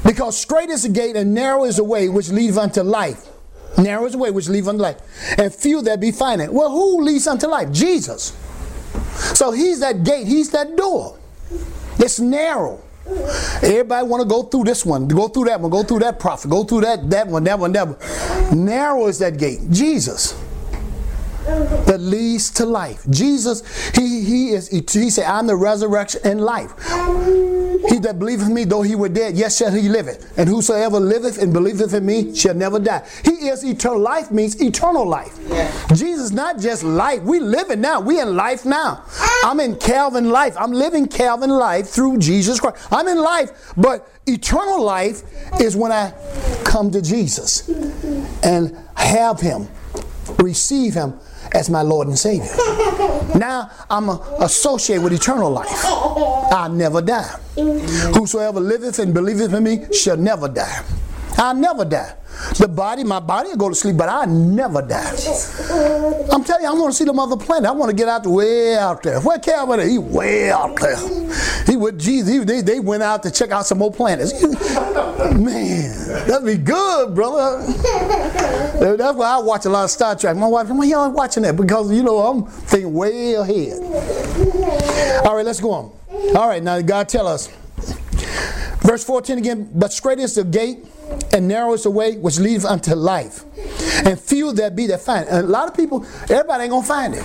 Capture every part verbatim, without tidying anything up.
Because straight is the gate and narrow is the way which leadeth unto life. Narrow is the way which leadeth unto life. And few there be find it. Well, who leads unto life? Jesus. So he's that gate. He's that door. It's narrow. Everybody want to go through this one, go through that one, go through that prophet, go through that, that one, that one, that one. Narrow is that gate. Jesus. That leads to life. Jesus, he he is. He said, "I'm the resurrection and life. He that believeth in me, though he were dead, yet shall he liveth. And whosoever liveth and believeth in me shall never die." He is eternal. Life means eternal life. Yeah. Jesus, not just life. We live it now. We in life now. I'm in Calvin life. I'm living Calvin life through Jesus Christ. I'm in life, but eternal life is when I come to Jesus and have Him, receive Him as my Lord and Savior. Now I'm associated with eternal life. I'll never die. Whosoever liveth and believeth in me shall never die. I'll never die. The body, my body will go to sleep, but I'll never die. I'm telling you, I want to see them other planet. I want to get out the way out there. Where Calvin is? He way out there. He with Jesus. He, they, they went out to check out some more planets. Man, that'd be good, brother. That's why I watch a lot of Star Trek. My wife, why y'all watching that? Because, you know, I'm thinking way ahead. All right, let's go on. All right, now God tell us. Verse fourteen again, but straight is the gate and narrow is the way which leads unto life. And few there be that find it. And a lot of people, everybody ain't going to find it.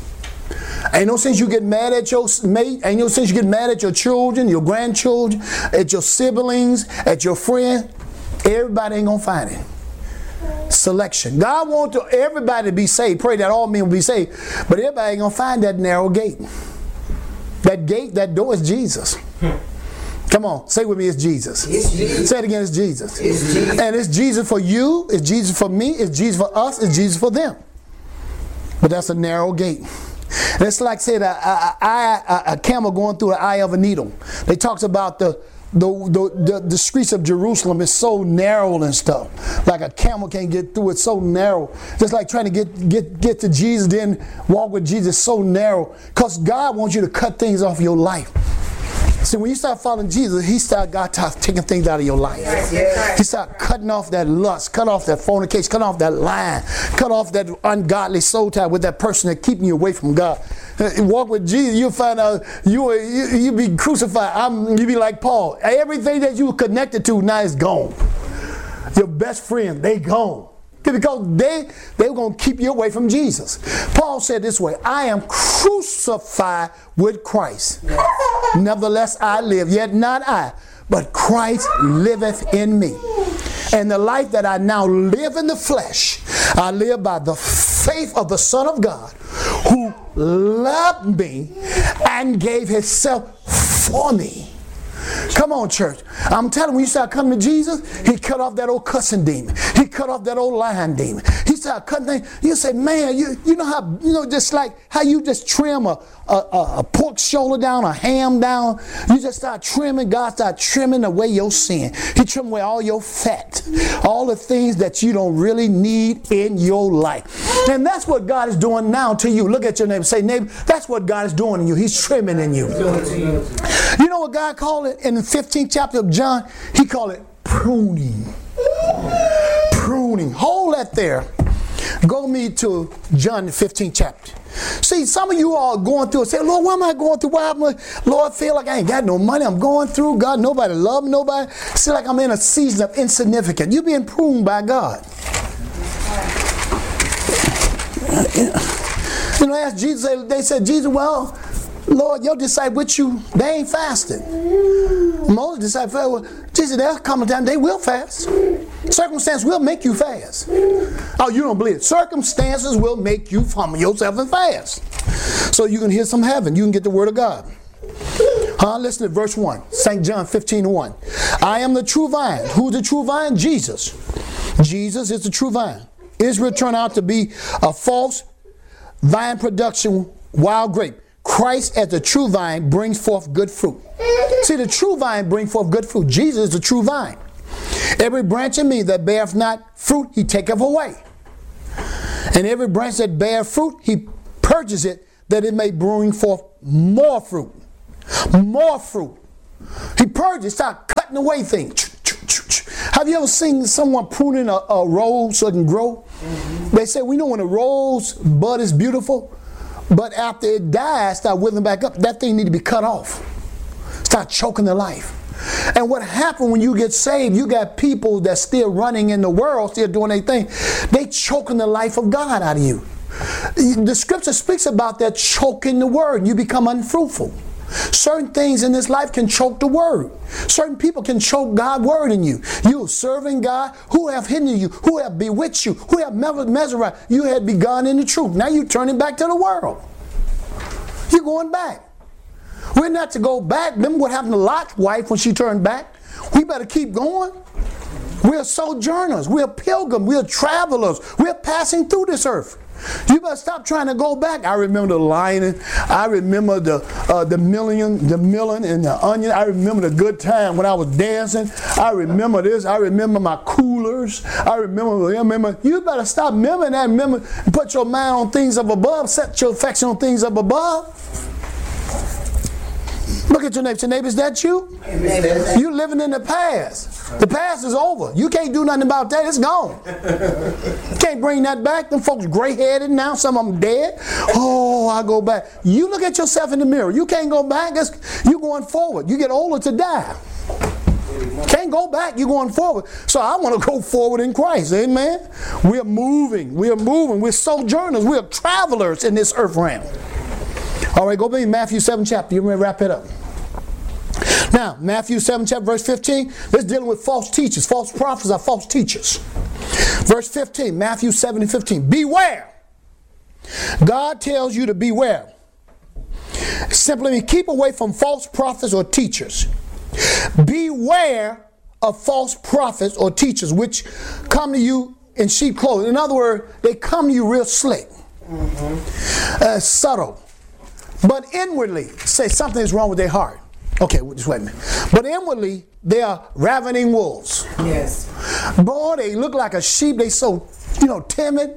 Ain't no sense you get mad at your mate. Ain't no sense you get mad at your children, your grandchildren, at your siblings, at your friend. Everybody ain't going to find it. Selection. God wants everybody to be saved. Pray that all men will be saved. But everybody ain't going to find that narrow gate. That gate, that door is Jesus. Come on, say with me, it's Jesus. It's Jesus. Say it again, it's Jesus. It's Jesus. And it's Jesus for you, it's Jesus for me, it's Jesus for us, it's Jesus for them. But that's a narrow gate. And it's like, say, a, a, a, a camel going through the eye of a needle. They talks about the the, the, the the streets of Jerusalem is so narrow and stuff. Like a camel can't get through, it's so narrow. Just like trying to get, get, get to Jesus, then walk with Jesus, so narrow. Because God wants you to cut things off your life. See, when you start following Jesus, He start God taking things out of your life. Yes, yes. He start cutting off that lust, cut off that fornication, cut off that lying, cut off that ungodly soul tie with that person that keeping you away from God. Walk with Jesus, you'll find out you you you be crucified. I'm, you be like Paul. Everything that you were connected to now is gone. Your best friend, they gone. Because they, they were going to keep you away from Jesus. Paul said this way, I am crucified with Christ. Yes. Nevertheless I live, yet not I, but Christ liveth in me. And the life that I now live in the flesh, I live by the faith of the Son of God, who loved me and gave Himself for me. Come on, church. I'm telling you, when you start coming to Jesus, He cut off that old cussing demon. He cut off that old lying demon. He started cutting things. You say, man, you, you know how, you know, just like how you just trim a, a, a pork shoulder down, a ham down. You just start trimming. God start trimming away your sin. He trim away all your fat, all the things that you don't really need in your life. And that's what God is doing now to you. Look at your neighbor. Say, neighbor, that's what God is doing in you. He's trimming in you. You know what God called it in the fifteenth chapter of John? He called it pruning. Pruning. Hold that there. Go me to John the fifteenth chapter. See, some of you are going through and say, Lord, why am I going through? Why am I, Lord, I feel like I ain't got no money. I'm going through. God, nobody love me, nobody. See, like I'm in a season of insignificance. You're being pruned by God. You know, ask Jesus, they said, Jesus, well, Lord, your disciples with you, they ain't fasting. Moses' disciples, well, Jesus, there'll come a time they will fast. Circumstance will make you fast. Oh, you don't believe it. Circumstances will make you humble yourself and fast. So you can hear some heaven. You can get the word of God. Huh? Listen to verse one. Saint John fifteen one. I am the true vine. Who's the true vine? Jesus. Jesus is the true vine. Israel turned out to be a false vine production wild grape. Christ as the true vine brings forth good fruit. See, the true vine brings forth good fruit. Jesus is the true vine. Every branch in me that beareth not fruit, He taketh away. And every branch that beareth fruit, He purges it, that it may bring forth more fruit. More fruit. He purges, start cutting away things. Have you ever seen someone pruning a, a rose so it can grow? Mm-hmm. They say, we know when a rose bud is beautiful, but after it dies, start withering back up, that thing need to be cut off. Start choking the life. And what happened when you get saved, you got people that's still running in the world, still doing their thing. They choking the life of God out of you. The scripture speaks about that choking the word. You become unfruitful. Certain things in this life can choke the word. Certain people can choke God's word in you. You serving God, who have hidden you, who have bewitched you, who have mesmerized. You had begun in the truth. Now you're turning back to the world. You're going back. We're not to go back. Remember what happened to Lot's wife when she turned back? We better keep going. We're sojourners. We're pilgrims. We're travelers. We're passing through this earth. You better stop trying to go back. I remember the lion. I remember the uh, the million, the milling and the onion. I remember the good time when I was dancing. I remember this. I remember my coolers. I remember. I remember. You better stop remembering that. Remember, put your mind on things up above. Set your affection on things up above. Look at your neighbor. Say, neighbor, is that you? Amen. You living in the past. The past is over. You can't do nothing about that. It's gone. Can't bring that back. Them folks gray-headed now. Some of them dead. Oh, I go back. You look at yourself in the mirror. You can't go back. You're going forward. You get older to die. Can't go back. You're going forward. So I want to go forward in Christ. Amen. We're moving. We're moving. We're sojourners. We're travelers in this earth realm. All right, go back to Matthew seven chapter. You're going to wrap it up. Now, Matthew seven chapter verse fifteen. This is dealing with false teachers. False prophets are false teachers. Verse fifteen, Matthew seven and fifteen. Beware. God tells you to beware. Simply means keep away from false prophets or teachers. Beware of false prophets or teachers which come to you in sheep clothing. In other words, they come to you real slick, mm-hmm. uh, subtle. But inwardly, say something is wrong with their heart. Okay, just wait a minute. But inwardly, they are ravening wolves. Yes. Boy, they look like a sheep. They so, you know, timid.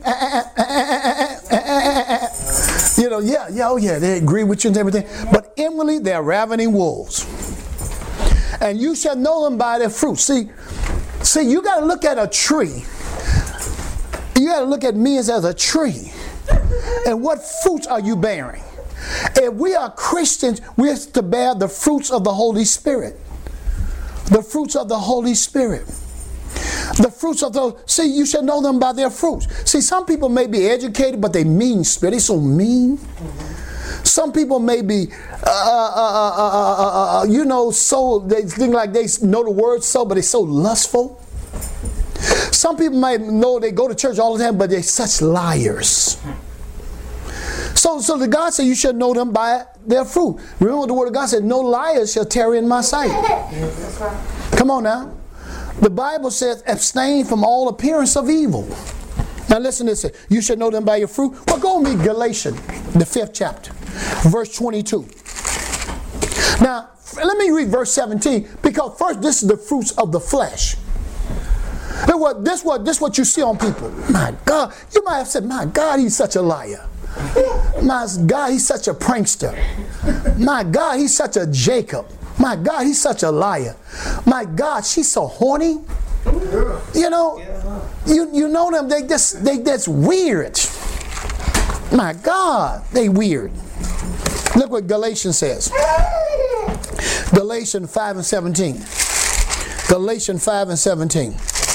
You know, yeah, yeah, oh yeah, they agree with you and everything. But inwardly, they are ravening wolves. And you shall know them by their fruit. See, see, you got to look at a tree. You got to look at me as a tree. And what fruits are you bearing? If we are Christians, we have to bear the fruits of the Holy Spirit. The fruits of the Holy Spirit. The fruits of those. See, you should know them by their fruits. See, some people may be educated, but they mean spirit. They're so mean. Mm-hmm. Some people may be, uh, uh, uh, uh, uh, uh, you know, so they think like they know the word so, but they're so lustful. Some people might know they go to church all the time, but they're such liars. So, so the God said you should know them by their fruit. Remember the word of God said, no liars shall tarry in my sight. Come on now. The Bible says, abstain from all appearance of evil. Now listen to this. You should know them by your fruit. Well, go and read Galatians, the fifth chapter, verse twenty-two. Now, let me read verse seventeen, because first, this is the fruits of the flesh. This what, this what, this what you see on people. My God, you might have said, my God, he's such a liar. My God, he's such a prankster. My God, he's such a Jacob. My God, he's such a liar. My God, she's so horny. You know, you you know them. They just they that's weird. My God, they weird. Look what Galatians says. Galatians five and seventeen. Galatians five and seventeen.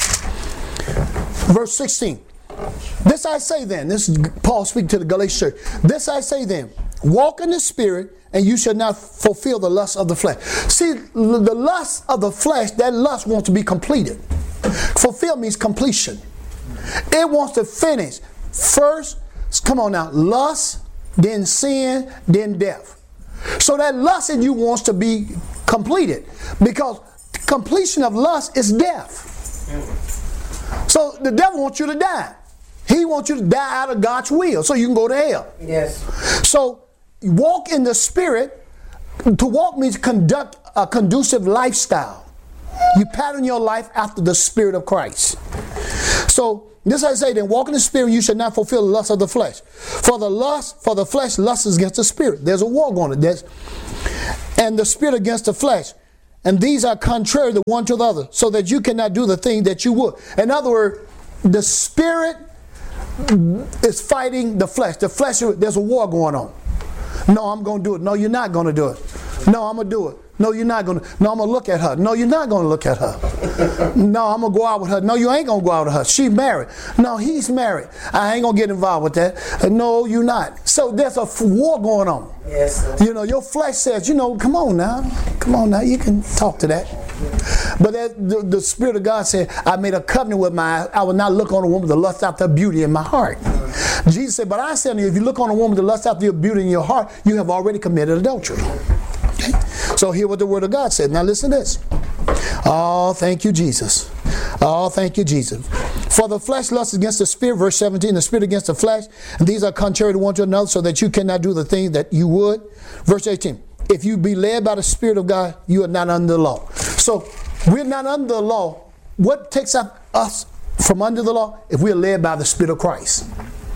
Verse sixteen. This I say then, this is Paul speaking to the Galatian church. This I say then, walk in the Spirit, and you shall not fulfill the lust of the flesh. See, the lust of the flesh, that lust wants to be completed. Fulfill means completion. It wants to finish. First, come on now, lust, then sin, then death. So that lust in you wants to be completed, because completion of lust is death. So the devil wants you to die. He wants you to die out of God's will so you can go to hell. Yes. So walk in the Spirit. To walk means conduct a conducive lifestyle. You pattern your life after the Spirit of Christ. So this I say then, walk in the Spirit, you should not fulfill the lust of the flesh. For the lust, for the flesh lusts against the Spirit. There's a war going on. There's, and the Spirit against the flesh. And these are contrary the one to the other, so that you cannot do the thing that you would. In other words, the spirit is fighting the flesh. The flesh, there's a war going on. No, I'm going to do it. No, you're not going to do it. No, I'm going to do it. No, you're not going to. No, I'm going to look at her. No, you're not going to look at her. No, I'm going to go out with her. No, you ain't going to go out with her. She's married. No, he's married. I ain't going to get involved with that. No, you're not. So there's a war going on. Yes, sir. You know, your flesh says, you know, come on now. Come on now. You can talk to that. But that, the, the Spirit of God said, I made a covenant with my eyes. I will not look on a woman to lust after beauty in my heart. Jesus said, but I say to you, if you look on a woman to lust after your beauty in your heart, you have already committed adultery. Okay? So hear what the Word of God said. Now listen to this. Oh, thank you, Jesus. Oh, thank you, Jesus. For the flesh lusts against the spirit, verse seventeen, the spirit against the flesh, and these are contrary to one to another, so that you cannot do the things that you would. Verse eighteen, if you be led by the Spirit of God, you are not under the law. So we're not under the law. What takes up us from under the law? If we are led by the Spirit of Christ.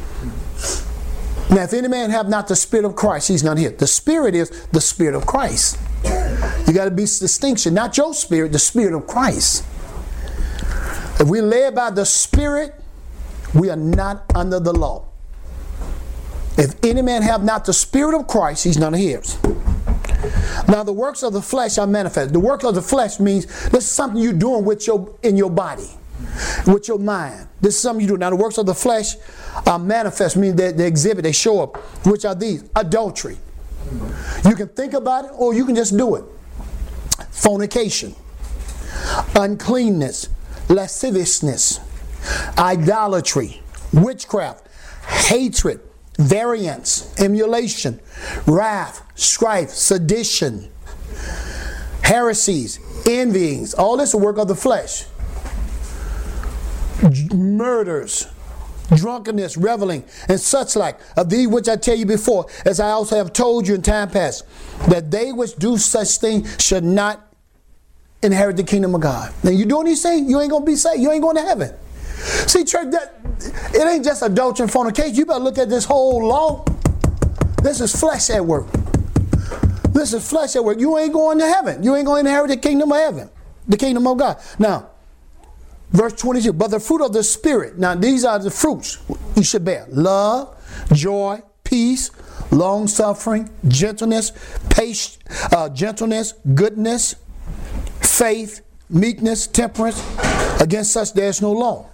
Now, if any man have not the Spirit of Christ, he's not here. The Spirit is the Spirit of Christ. You got to be distinction, not your spirit, the Spirit of Christ. If we're led by the Spirit, we are not under the law. If any man have not the Spirit of Christ, he's none of his. Now the works of the flesh are manifest. The work of the flesh means this is something you're doing with your in your body, with your mind. This is something you do. Now the works of the flesh are manifest, meaning they, they exhibit, they show up. Which are these? Adultery. You can think about it or you can just do it. Fornication, uncleanness, lasciviousness, idolatry, witchcraft, hatred, variance, emulation, wrath, strife, sedition, heresies, envyings. All this is work of the flesh. Murders, drunkenness, reveling, and such like. Of these which I tell you before, as I also have told you in time past, that they which do such things should not inherit the kingdom of God. Now you doing these things, you ain't going to be saved. You ain't going to heaven. See, church, that, it ain't just adultery and fornication. You better look at this whole law. This is flesh at work. This is flesh at work. You ain't going to heaven. You ain't going to inherit the kingdom of heaven, the kingdom of God. Now, verse twenty-two, but the fruit of the Spirit. Now, these are the fruits you should bear. Love, joy, peace, long-suffering, gentleness, patience, uh, gentleness, goodness, faith, meekness, temperance. Against such there is no law.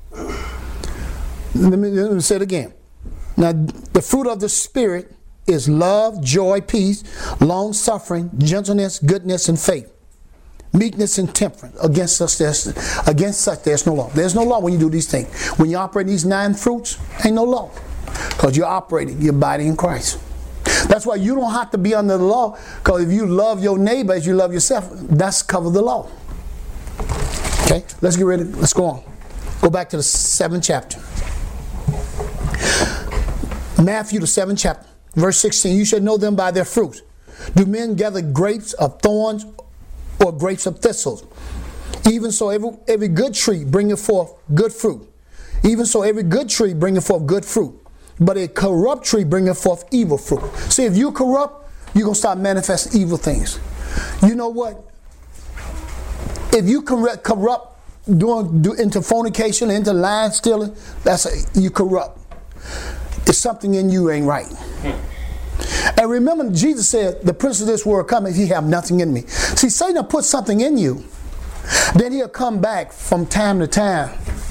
Let me, let me say it again. Now, the fruit of the Spirit is love, joy, peace, long-suffering, gentleness, goodness, and faith. Meekness and temperance. Against such, there's, against such there's no law. There's no law when you do these things. When you operate these nine fruits, ain't no law. Because you're operating, you're abiding in Christ. That's why you don't have to be under the law. Because if you love your neighbor as you love yourself, that's cover the law. Okay, let's get ready. Let's go on. Go back to the seventh chapter. Matthew, the seventh chapter, verse sixteen. You shall know them by their fruits. Do men gather grapes of thorns or grapes of thistles? Even so, every, every good tree bringeth forth good fruit. Even so, every good tree bringeth forth good fruit. But a corrupt tree bringeth forth evil fruit. See, if you're corrupt, you're going to start manifesting evil things. You know what? If you corrupt, corrupt doing do, into fornication, into lying, stealing, that's a, you corrupt. It's something in you ain't right. And remember, Jesus said, the prince of this world come if he have nothing in me. See, Satan will put something in you. Then he'll come back from time to time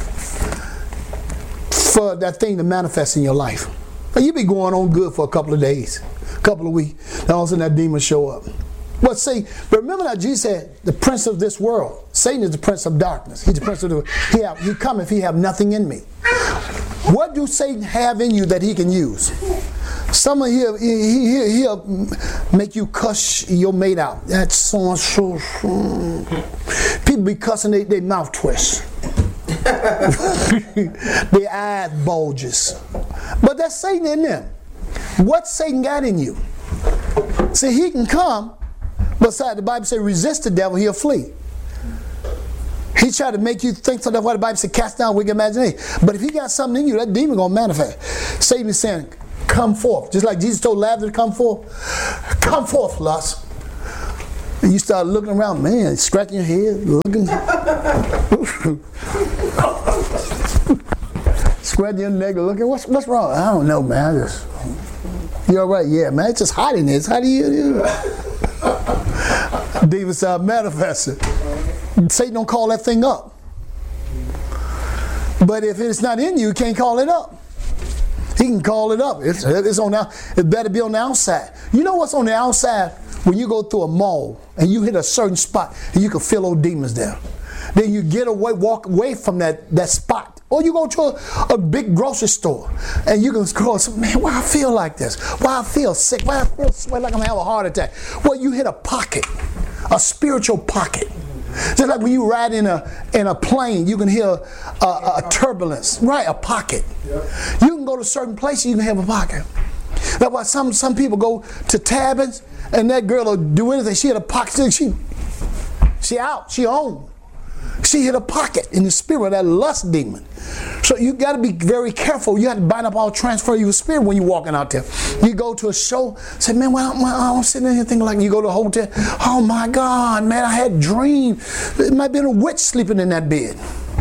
for that thing to manifest in your life. But you be going on good for a couple of days, a couple of weeks, and all of a sudden that demon show up. But see, but remember that Jesus said, the prince of this world. Satan is the prince of darkness. He's the prince of the world. He, have, he come if he have nothing in me. What do Satan have in you that he can use? Some of he'll, he, he, he'll make you cuss your mate out. That's so so. People be cussing, they, they mouth twist. Their eyes bulges. But that's Satan in them. What Satan got in you? See, he can come. Besides, the Bible says, resist the devil, he'll flee. He tried to make you think so. That's why the Bible says, cast down wicked imagination. But if he got something in you, that demon going to manifest. Satan is saying, come forth. Just like Jesus told Lazarus to come forth. Come forth, lust. And you start looking around, man, scratching your head, looking. Scratching your neck, looking. What's what's wrong? I don't know, man. I just, you all right? Yeah, man. It's just hot in there. It's hot in here. Demon side manifested. Satan don't call that thing up. But if it's not in you, you can't call it up. He can call it up. It's, it's on the, it better be on the outside. You know what's on the outside? When you go through a mall and you hit a certain spot and you can feel those demons there. Then you get away, walk away from that, that spot. Or you go to a, a big grocery store and you can scroll, man, why I feel like this? Why I feel sick? Why I feel sweat like I'm having a heart attack? Well, you hit a pocket, a spiritual pocket. Just like when you ride in a in a plane, you can hear a, a, a turbulence, right? A pocket. You can go to certain places, you can have a pocket. That's why some some people go to Tabbins and that girl will do anything. She hit a pocket. She she out. She on. She hit a pocket in the spirit of that lust demon. So you got to be very careful. You have to bind up all transfer of your spirit when you're walking out there. You go to a show, say, man, well, I'm sitting in here thinking like, you go to a hotel. Oh my God, man, I had a dream. It might be a witch sleeping in that bed.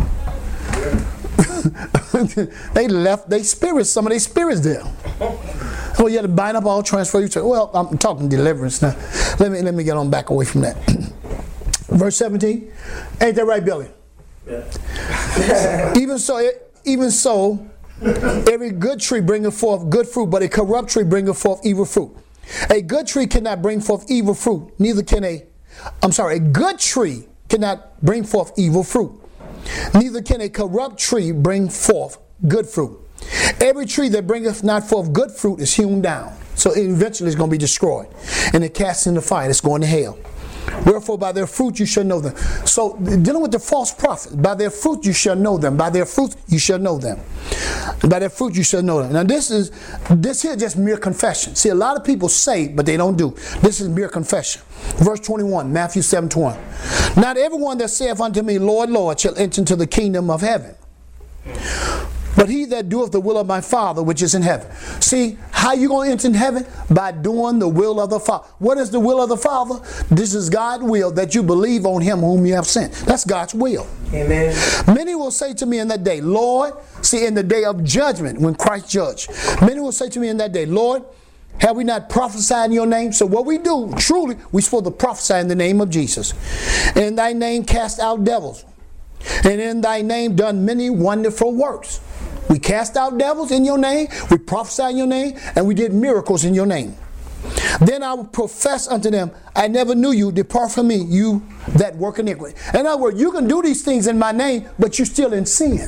They left their spirits, some of their spirits there. So you have to bind up all transfer of your spirit. Well, I'm talking deliverance now. Let me let me get on back away from that. Verse seventeen. Ain't that right, Billy? Yeah. even so, even so, every good tree bringeth forth good fruit, but a corrupt tree bringeth forth evil fruit. A good tree cannot bring forth evil fruit, neither can a, I'm sorry, a good tree cannot bring forth evil fruit, neither can a corrupt tree bring forth good fruit. Every tree that bringeth not forth good fruit is hewn down, so eventually it's going to be destroyed, and it cast in the fire. It's going to hell. Wherefore by their fruit you shall know them. So dealing with the false prophets, by their fruit you shall know them. By their fruit you shall know them. By their fruit you shall know them. Now this is this here just mere confession. See, a lot of people say, but they don't do. This is mere confession. Verse twenty-one, Matthew seven twenty. Not everyone that saith unto me, Lord, Lord, shall enter into the kingdom of heaven, but he that doeth the will of my Father which is in heaven. See, how you going to enter in heaven? By doing the will of the Father. What is the will of the Father? This is God's will, that you believe on him whom you have sent. That's God's will. Amen. Many will say to me in that day, Lord, see, in the day of judgment, when Christ judged, many will say to me in that day, Lord, have we not prophesied in your name? So what we do, truly, we're supposed to prophesy in the name of Jesus. In thy name cast out devils, and in thy name done many wonderful works. We cast out devils in your name, we prophesied in your name, and we did miracles in your name. Then I will profess unto them, I never knew you, depart from me, you that work iniquity. In other words, you can do these things in my name, but you're still in sin.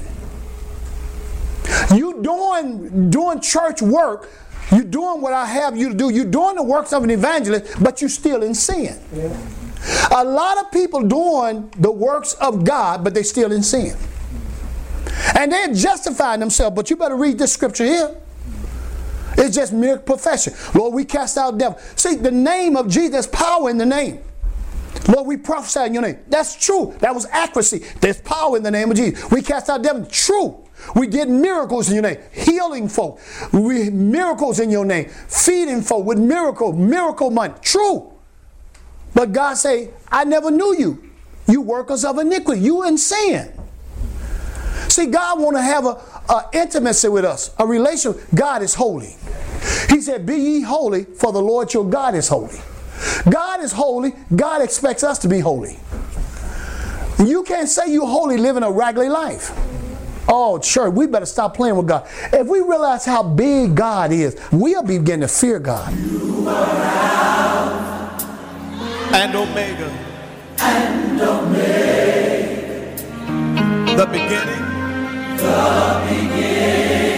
You doing, doing church work, you're doing what I have you to do, you're doing the works of an evangelist, but you're still in sin. Yeah. A lot of people doing the works of God, but they're still in sin. And they're justifying themselves, but you better read this scripture here. It's just mere profession. Lord, we cast out devils. See, the name of Jesus, there's power in the name. Lord, we prophesy in your name. That's true. That was accuracy. There's power in the name of Jesus. We cast out devils. True. We did miracles in your name. Healing folk. We miracles in your name. Feeding folk with miracle, miracle money. True. But God say, I never knew you. You workers of iniquity. You in sin. See, God want to have a, a intimacy with us, a relation. God is holy. He said, be ye holy, for the Lord your God is holy. God is holy. God expects us to be holy. You can't say you're holy living a raggedy life. Oh, church, we better stop playing with God. If we realize how big God is, we'll be beginning to fear God. You are Alpha and Omega. And Omega. The beginning. The beginning.